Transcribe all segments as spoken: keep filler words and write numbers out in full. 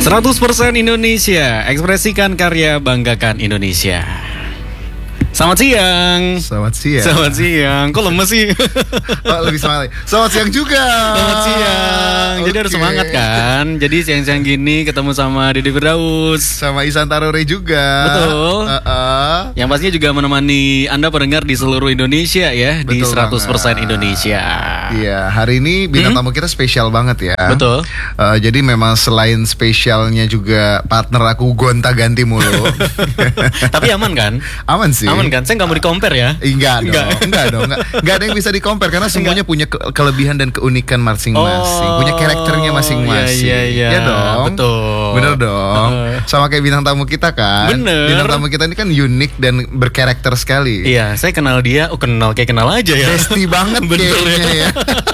seratus persen Indonesia, ekspresikan karya, banggakan Indonesia. Selamat siang. Selamat siang. Selamat siang. Kok lemes sih? Oh, lebih semangat. Selamat siang juga. Selamat siang. Jadi okay. harus semangat kan. Jadi siang-siang gini ketemu sama Dede Firdaus, sama Ihsan Tarore juga. Betul. Uh-uh. Yang pastinya juga menemani Anda pendengar di seluruh Indonesia ya. Betul, di seratus persen banget. Indonesia. Iya, hari ini bintang hmm? tamu kita spesial banget ya. Betul. Uh, jadi memang selain spesialnya juga partner aku gonta-ganti mulu. Tapi aman kan? Aman sih. Aman kan? Saya nggak mau di-compare ya. Enggak dong. Enggak, enggak dong. Enggak, enggak ada yang bisa di-compare karena semuanya punya ke- kelebihan dan keunikan masing-masing. Oh, punya karakternya masing-masing. Iya, iya, iya. Ya dong. Betul. Bener dong. Uh. Sama kayak bintang tamu kita kan. Bener. Bintang tamu kita ini kan unik dan berkarakter sekali. Iya, saya kenal dia. Oh, kenal kayak kenal aja ya. Bestie banget kayaknya ya.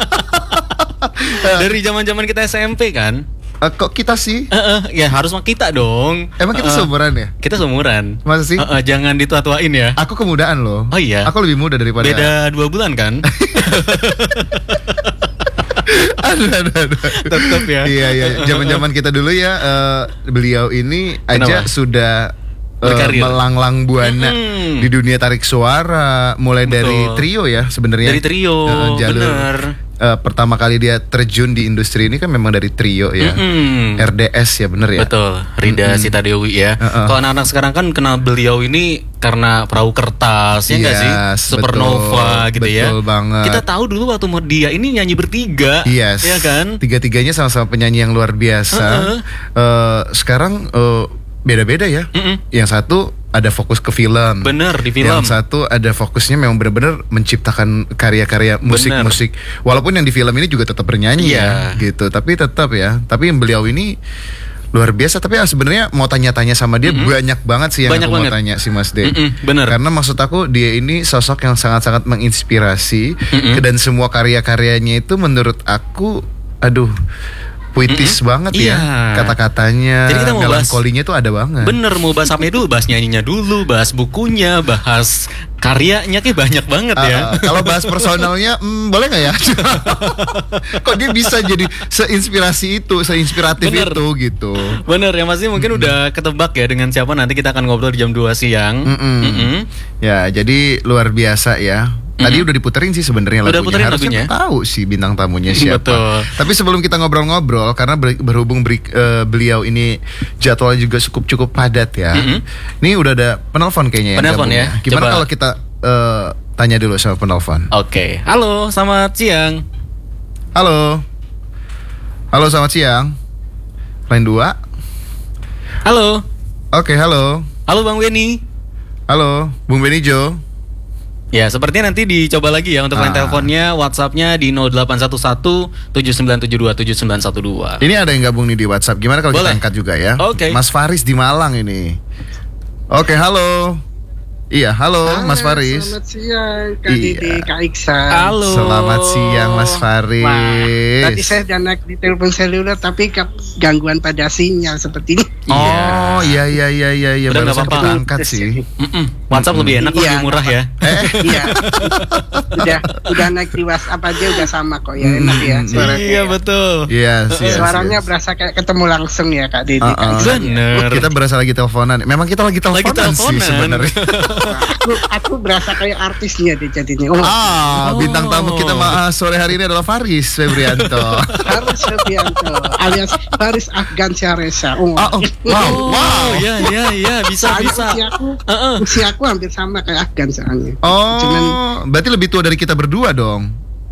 Dari zaman-zaman kita S M P kan. Uh, kok kita sih? Uh, uh, ya harus mah kita dong. Emang kita uh, seumuran ya? Kita seumuran. Masa sih? Uh, uh, jangan ditua-tuain ya. Aku kemudaan loh. Oh iya. Aku lebih muda daripada. Beda dua bulan kan? aduh, aduh, aduh. Tetap ya. Iya, iya. Zaman-zaman kita dulu ya, uh, beliau ini aja Kenapa? sudah uh, melanglang buana hmm. di dunia tarik suara, mulai Betul. dari trio ya sebenarnya. Dari trio, uh, jalur. Bener. Uh, pertama kali dia terjun di industri ini kan memang dari trio ya. Mm-hmm. R D S ya, bener ya. Betul. Rida mm-hmm. Sita Dewi ya. Uh-uh. Kalau anak-anak sekarang kan kenal beliau ini karena Perahu Kertas ya nggak yes, sih? Supernova betul, gitu betul ya. Betul banget. Kita tahu dulu waktu dia ini nyanyi bertiga. Yes. Ya kan? Tiga-tiganya sama-sama penyanyi yang luar biasa. Uh-uh. Uh, sekarang uh, beda-beda ya. Mm-mm. Yang satu ada fokus ke film. Bener, di film. Yang satu ada fokusnya memang benar-benar menciptakan karya-karya musik-musik. Walaupun yang di film ini juga tetap bernyanyi yeah. ya, gitu. Tapi tetap ya. Tapi yang beliau ini luar biasa. Tapi ya sebenarnya mau tanya-tanya sama dia mm-hmm. banyak banget sih yang banyak aku banget. mau tanya si Mas De. Mm-hmm, bener. Karena maksud aku dia ini sosok yang sangat-sangat menginspirasi mm-hmm. dan semua karya-karyanya itu menurut aku, aduh. puitis mm-hmm. banget ya yeah. kata-katanya, melankolinya tuh ada banget. Bener, mau bahas apa dulu, bahas nyanyinya dulu, bahas bukunya, bahas karyanya kayak banyak banget uh, ya. Kalau bahas personalnya, hmm, boleh nggak ya? Kok dia bisa jadi seinspirasi itu, seinspiratif Bener. itu gitu. Bener ya, masih mungkin mm-hmm. udah ketebak ya dengan siapa nanti kita akan ngobrol di jam dua siang. Mm-hmm. Mm-hmm. Ya, jadi luar biasa ya. Tadi mm-hmm. udah diputerin sih sebenarnya lagunya. Harusnya tahu sih bintang tamunya siapa. Betul. Tapi sebelum kita ngobrol-ngobrol, karena ber- berhubung ber- uh, beliau ini jadwalnya juga cukup cukup padat ya. Mm-hmm. Ini udah ada penelpon kayaknya. Penelpon ya. Gimana Coba. kalau kita uh, tanya dulu sama penelpon? Oke. Okay. Halo, selamat siang. Halo. Halo, selamat siang. Line dua. Halo. Oke, okay, halo. Halo Bang Benny. Halo, Bung Benny Jo. Ya, sepertinya nanti dicoba lagi ya untuk line ah. teleponnya, WhatsAppnya di nol delapan satu satu tujuh sembilan tujuh dua tujuh sembilan satu dua. Ini ada yang gabung nih di WhatsApp. Gimana kalau Boleh. kita angkat juga ya? Oke. Okay. Mas Faris di Malang ini. Oke, okay, halo. Iya, halo Hai, Mas Faris. Selamat siang Kak iya. Dede, Kak Iksan. Halo. Selamat siang Mas Faris. Wah, tadi saya udah naik di telepon seluler tapi gangguan pada sinyal seperti ini. Oh, iya iya iya iya iya baru saya kita angkat sih. Mm-mm. WhatsApp mm-mm. lebih enak, iya, lebih murah ya. Eh, iya. udah udah naik di WhatsApp aja udah sama kok ya, enak ya suaranya. Iya, betul. Yes, yes, Suaranya yes. berasa kayak ketemu langsung ya Kak Dede. Uh-uh. Bener. Kita berasa lagi teleponan. Memang kita lagi teleponan sih sebenarnya. aku aku berasa kayak artisnya deh jadinya. Oh. Ah, bintang tamu kita ma- sore hari ini adalah Faris Febrianto. Faris Febrianto alias Faris Afgan Syaresa. Oh. Oh, oh. Wow, wow. Ya, ya, ya, bisa, Soalnya bisa. Usiaku, uh-uh. usiaku hampir sama kayak Afgan soalnya. Oh, Cuman, berarti lebih tua dari kita berdua dong.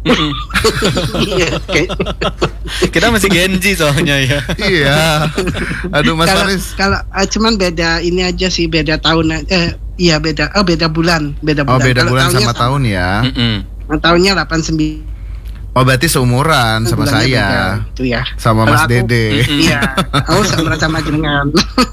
Iya, okay. Kita masih Gen Z soalnya ya. Iya. Aduh Mas kalau, Faris. Kalau uh, cuman beda ini aja sih, beda tahun. Eh, iya beda. Oh beda bulan, beda bulan. Oh beda kalau bulan sama, sama tahun ya. Mm-mm. Tahunnya delapan sembilan. Oh berarti seumuran sama Bulannya saya beda, itu ya. Sama Kalau Mas aku, Dede. Iya. Oh sama sama jenengan.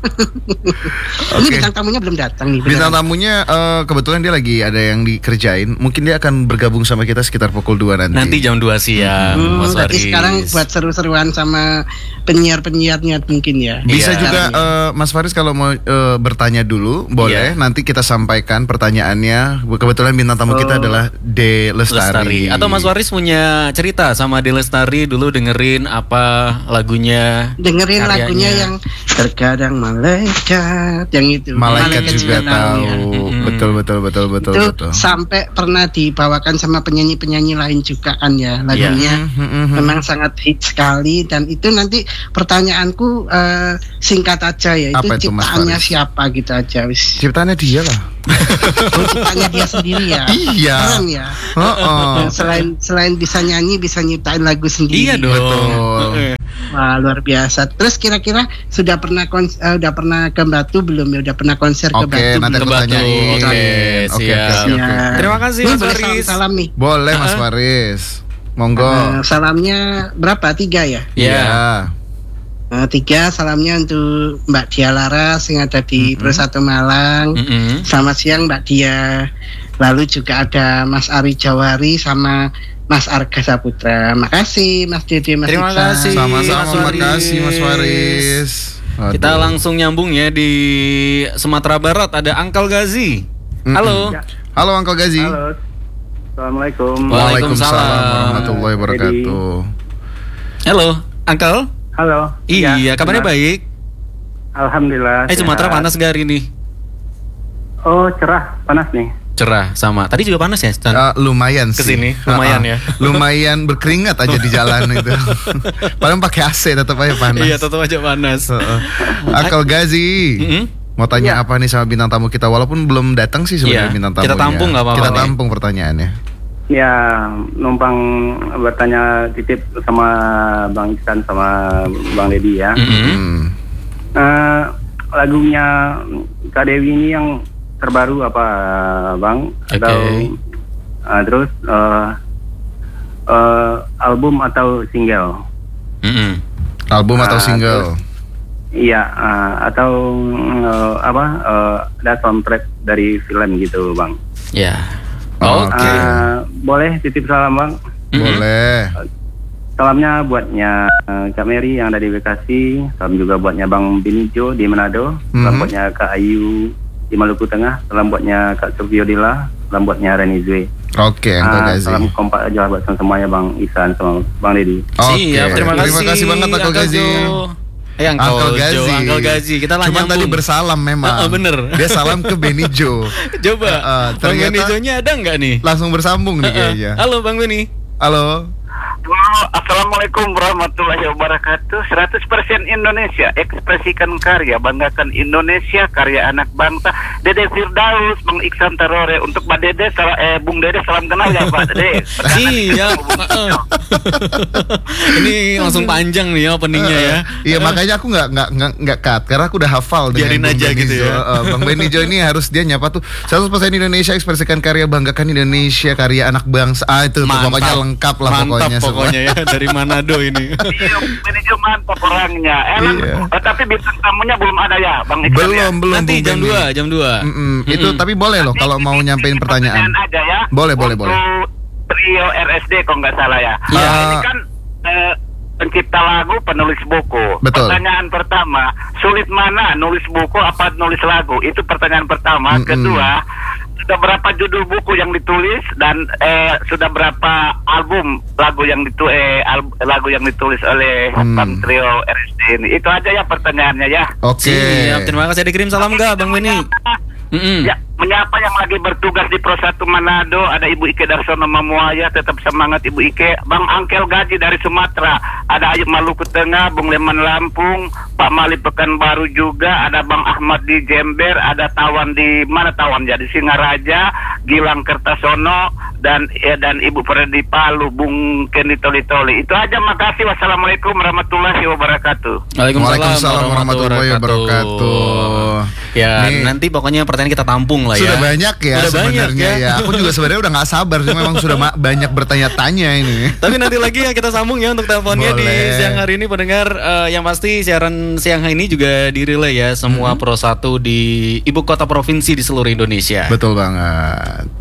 Okay. Ini bintang tamunya belum datang nih. Bintang tamunya uh, kebetulan dia lagi ada yang dikerjain. Mungkin dia akan bergabung sama kita sekitar pukul dua nanti. Nanti jam dua siang. Hmm, Mas berarti Faris. sekarang buat seru-seruan sama penyiar-penyiarnya mungkin ya. Bisa iya. juga uh, Mas Faris kalau mau uh, bertanya dulu boleh. Iya. Nanti kita sampaikan pertanyaannya. Kebetulan bintang tamu Oh. kita adalah De Lestari. Lestari. Atau Mas Faris punya pernah cerita sama Ade Lestari dulu dengerin apa lagunya? Dengerin karyanya. Lagunya yang terkadang malaikat, yang itu. Malaikat, malaikat juga, juga tahu. Ya. Hmm. Betul betul betul betul itu betul. Sampai pernah dibawakan sama penyanyi-penyanyi lain juga kan ya lagunya. Yeah. Hmm. Memang sangat hit sekali dan itu nanti pertanyaanku uh, singkat aja ya. Apa itu, itu ciptaannya siapa gitu aja wis. Ciptaannya dia lah. Oh, ciptaannya dia sendiri ya. Iya. Keren ya. Uh-uh. Selain selain bisa nyanyi, bisa nyiptain lagu sendiri. Iya dong. Betul. Wah, luar biasa. Terus kira-kira sudah pernah kons- uh, udah pernah ke Batu belum ya? Udah pernah konser okay, ke Batu? Oke, nanti belum? aku tanyain. Oke, okay, siap. Okay, okay. Terima kasih Mas Faris. Faris. Salam, salam nih. Boleh Mas uh-huh. Faris. Monggo. Uh, salamnya berapa? Tiga ya? Iya. Yeah. Uh, tiga salamnya untuk Mbak Dia Laras yang ada di mm-hmm. Persatu Malang. Mm-hmm. Selamat siang Mbak Dia. Lalu juga ada Mas Ari Jawari sama Mas Arga Saputra. Makasih Mas Dede, Mas Terima Iksan. kasih. Sama-sama, makasih Mas Faris. Aduh. Kita langsung nyambung ya di Sumatera Barat ada Uncle Gazi. Mm-hmm. Halo. Ya. Halo Uncle Gazi. Halo. Assalamualaikum. Waalaikumsalam warahmatullahi wabarakatuh. Halo, Uncle. Halo. Iya, ya, kabarnya benar. Baik. Alhamdulillah. Eh, Sumatera panas gak hari ini? Oh, cerah, panas nih. Cerah sama. Tadi juga panas ya? Uh, lumayan sih. Kesini, lumayan uh-uh. ya. Lumayan berkeringat aja di jalan itu. Padahal pakai A C tetap aja panas. Iya, tetap aja panas. Uh-uh. Uncle Gazi. Mm-hmm. Mau tanya ya. Apa nih sama bintang tamu kita? Walaupun belum datang sih sebenarnya ya. Bintang tamunya. Kita tampung nggak apa-apa. Kita tampung nih. Pertanyaannya. Ya, numpang bertanya titip sama Bang Iksan sama Bang Deddy ya. Mm-hmm. Uh, lagunya Kak Dewi ini yang terbaru apa, Bang? Okay. Atau uh, terus uh, uh, album atau single? Mm-hmm. Album atau uh, single? Terus, iya, uh, atau uh, apa? Uh, ada soundtrack dari film gitu, Bang? Ya. Yeah. Oh, Oke. Okay. Uh, boleh titip salam Bang? Mm-hmm. Boleh. Salamnya buatnya uh, Kak Mary yang ada di Bekasi. Salam juga buatnya Bang Binijo di Manado. Salam mm-hmm. buatnya Kak Ayu di Maluku Tengah. Salam buatnya Kak Sufiodila. Salam buatnya Reni Zwe. Oke, okay, uh, salam kompak aja buat semuanya Bang Isan sama Bang Deddy. Oke. Okay. Terima kasih. Terima kasih banget Uncle Gazi. Eh, Uncle, Uncle Gazi. Jo, Uncle Gazi. Kita lah Cuman nyambung. Tadi bersalam memang. Uh, uh, bener. Dia salam ke Benijo. Coba. Uh, uh, Bang Benijonya ada nggak nih? Langsung bersambung nih uh, uh. kayaknya. Halo Bang Beni. Halo. Assalamualaikum warahmatullahi wabarakatuh. seratus persen Indonesia, ekspresikan karya, banggakan Indonesia, karya anak bangsa. Dede Firdaus, Bang Iksan Terore. Untuk Mbak Dede, sal- eh, Bung Dede salam kenal ya Pak Dede. Iya. Ini langsung panjang nih ya openingnya ya. Iya, makanya aku nggak nggak nggak nggak cut karena aku udah hafal. Biarin aja gitu ya. Uh, Bang Benijo ini harus dia nyapa tuh seratus persen Indonesia, ekspresikan karya, banggakan Indonesia, karya anak bangsa. Ah, itu tuh, pokoknya lengkap lah. Mantap pokoknya, pokoknya ya dari Manado ini. Iya, Benijo mantap orangnya. Eh, iya. oh, tapi bintang tamunya belum ada ya, Bang Iksan. Belum, ya? belum. Nanti jam dua, jam dua. Mm-mm. Itu tapi boleh loh kalau mau nyampein pertanyaan. Aja ya. Boleh, boleh, boleh. Trio R S D kalau nggak salah ya. Iya. Nah, ini kan eh, pencipta lagu, penulis buku. Betul. Pertanyaan pertama, sulit mana nulis buku apa nulis lagu? Itu pertanyaan pertama. Mm-mm. Kedua, sudah berapa judul buku yang ditulis dan eh, sudah berapa album lagu yang ditu eh, al- lagu yang ditulis oleh mm. Trio R S D ini? Itu aja ya pertanyaannya ya. Oke. Okay. Siap, terima kasih. Dikirim salam nggak Bang Beni? Ya, menyapa yang lagi bertugas di Prosatu Manado, ada Ibu Ike Darsono Mamuaya, tetap semangat Ibu Ike. Bang Angkel Gaji dari Sumatera, ada Ayub Maluku Tengah, Bung Leman Lampung, Pak Mali Pekanbaru juga, ada Bang Ahmad di Jember, ada Tawan di mana Tawan ya, di Singaraja, Gilang Kertasono, dan ya, dan Ibu Fredi Palu, Bung Kendi Toli Toli. Itu aja, makasih. Wassalamualaikum warahmatullahi wabarakatuh. Waalaikumsalam warahmatullahi wabarakatuh. Ya, nih, nanti pokoknya pertanyaan kita tampung lah ya. Sudah banyak ya sebenarnya ya. ya. Aku juga sebenarnya udah nggak sabar sih, memang sudah ma- banyak bertanya-tanya ini. Tapi nanti lagi ya kita sambung ya untuk teleponnya. Boleh. Di siang hari ini pendengar, uh, yang pasti siaran siang hari ini juga di-relay ya semua hmm. Pro satu di ibu kota provinsi di seluruh Indonesia. Betul banget.